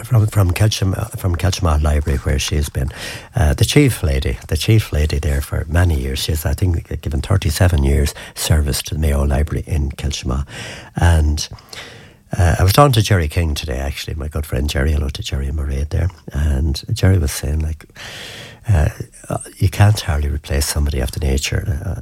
from Kelchmont Library, where she's been the chief lady there for many years. She's, I think, given 37 years service to the Mayo Library in Kelchmont. And I was talking to Jerry King today, actually, my good friend Jerry. Hello to Jerry and Mairead there. And Jerry was saying, like, you can't hardly replace somebody of the nature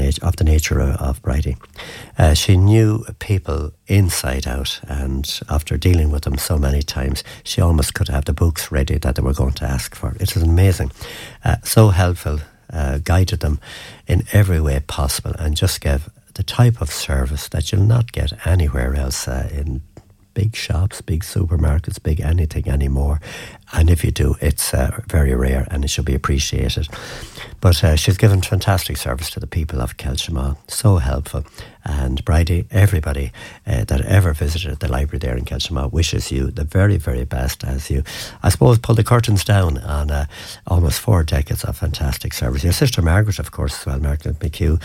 of Bridie. She knew people inside out, and after dealing with them so many times, she almost could have the books ready that they were going to ask for. It was amazing. So helpful, guided them in every way possible, and just gave the type of service that you'll not get anywhere else in big shops, big supermarkets, big anything anymore. And if you do, it's very rare, and it should be appreciated. But she's given fantastic service to the people of Kelchmont, so helpful. And Bridie, everybody that ever visited the library there in Kelchmont wishes you the very, very best as you, I suppose, pull the curtains down on almost 4 decades of fantastic service. Your sister Margaret, of course, as well, Margaret McHugh,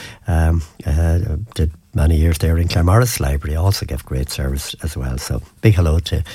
did many years there in Claremorris Library, also gave great service as well. So big hello to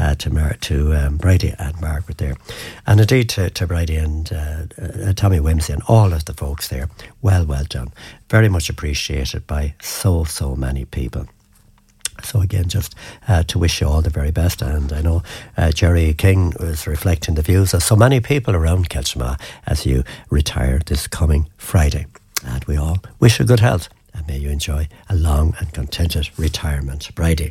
Bridie and Margaret there, and indeed to Bridie and Tommy Wimsey and all of the folks there. Well done, very much appreciated by so many people. So again, just to wish you all the very best. And I know Jerry King was reflecting the views of so many people around Kelchmont as you retire this coming Friday, and we all wish you good health. And may you enjoy a long and contented retirement, Bridie.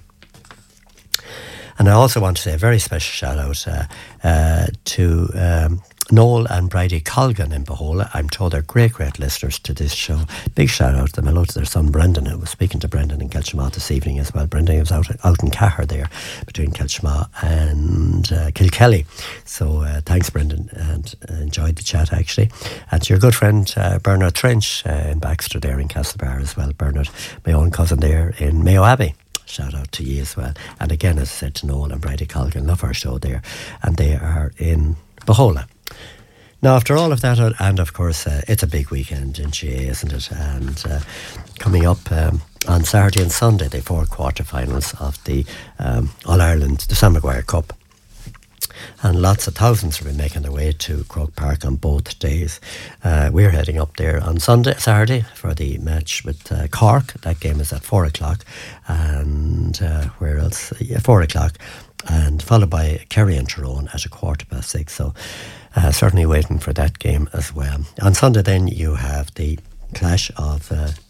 And I also want to say a very special shout out to Noel and Bridie Colgan in Bohola. I'm told they're great listeners to this show. Big shout out to them. Hello to their son Brendan, who was speaking to Brendan in Kelchmont this evening as well. Brendan was out in Cahir there between Kelchmont and Kilkelly. So thanks, Brendan, and enjoyed the chat actually. And to your good friend Bernard Trench in Baxter there in Castlebar as well. Bernard, my own cousin there in Mayo Abbey. Shout out to you as well. And again, as I said, to Noel and Bridie Colgan, love our show there. And they are in Bohola. Now, after all of that, and of course, it's a big weekend in GA, isn't it? And coming up on Saturday and Sunday, the 4 quarterfinals of the All-Ireland, the Sam Maguire Cup. And lots of thousands will be making their way to Croke Park on both days. We're heading up there on Saturday for the match with Cork. That game is at 4 o'clock. And where else? 4 o'clock. And followed by Kerry and Tyrone at 6:15. So certainly waiting for that game as well. On Sunday then you have the clash of,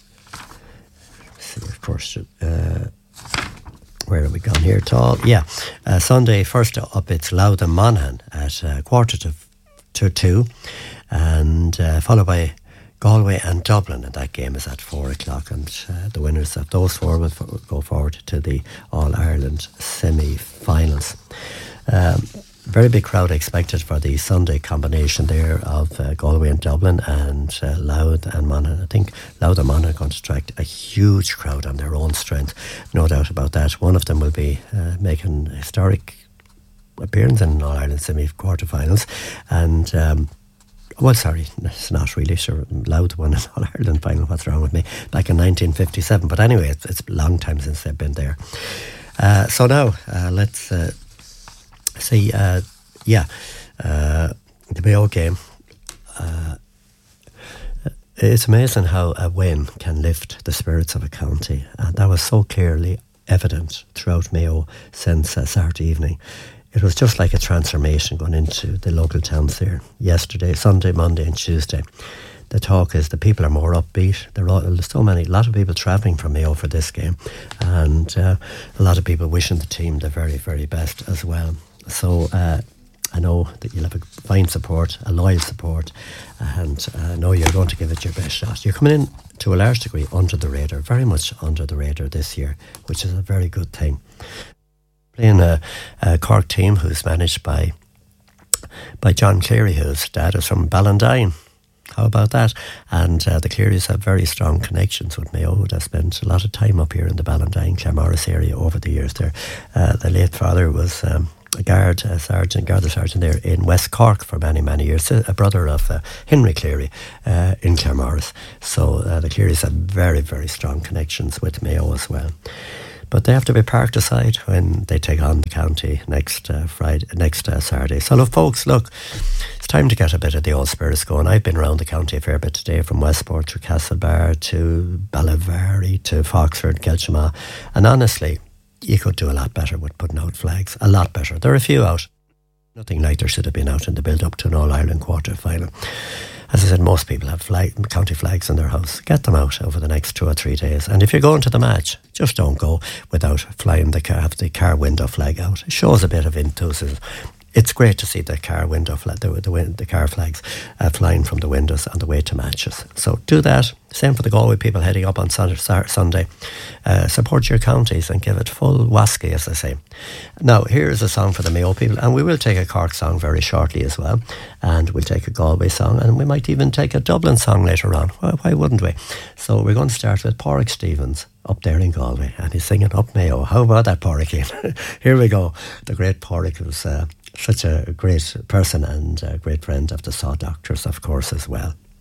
of course, where have we gone here? Sunday first up it's Louth and Monaghan at 1:45, and followed by Galway and Dublin, and that game is at 4 o'clock, and the winners of those 4 will go forward to the All-Ireland semi-finals. Very big crowd expected for the Sunday combination there of Galway and Dublin and Louth and Monaghan. I think Louth and Monaghan are going to attract a huge crowd on their own strength, no doubt about that. One of them will be making a historic appearance in All-Ireland semi-quarterfinals, and it's not really sure. Louth won an All-Ireland final, what's wrong with me, back in 1957. But anyway, it's a long time since they've been there. So now, let's see, the Mayo game. It's amazing how a win can lift the spirits of a county. And that was so clearly evident throughout Mayo since Saturday evening. It was just like a transformation going into the local towns there yesterday, Sunday, Monday and Tuesday. The talk is the people are more upbeat. There's a lot of people travelling from Mayo for this game, and a lot of people wishing the team the very, very best as well. So I know that you'll have a fine support, a loyal support, and I know you're going to give it your best shot. You're coming in to a large degree under the radar, very much under the radar this year, which is a very good thing. Playing a Cork team who's managed by John Cleary, whose dad is from Ballandine. How about that? And the Clearys have very strong connections with Mayo. They spent a lot of time up here in the Ballandine, Claremorris area over the years there. The late father was a Garda sergeant there in West Cork for many, many years, a brother of Henry Cleary in Claremorris. So the Clearys have very, very strong connections with Mayo as well. But they have to be parked aside when they take on the county next Saturday. So look, folks, it's time to get a bit of the old spirits going. I've been around the county a fair bit today, from Westport to Castlebar to Ballyvary to Foxford, Kelchima, and honestly, you could do a lot better with putting out flags. A lot better. There are a few out. Nothing like there should have been out in the build-up to an All-Ireland quarter-final. As I said, most people have county flags in their house. Get them out over the next 2 or 3 days. And if you're going to the match, just don't go without flying have the car window flag out. It shows a bit of enthusiasm. It's great to see the car window the car flags flying from the windows on the way to matches. So do that. Same for the Galway people heading up on Sunday. Support your counties and give it full wasky, as I say. Now, here's a song for the Mayo people, and we will take a Cork song very shortly as well, and we'll take a Galway song, and we might even take a Dublin song later on. Why wouldn't we? So we're going to start with Pádraig Stevens up there in Galway, and he's singing Up Mayo. How about that, Pádraig? Here we go. The great Pádraig was such a great person and a great friend of the Saw Doctors, of course, as well.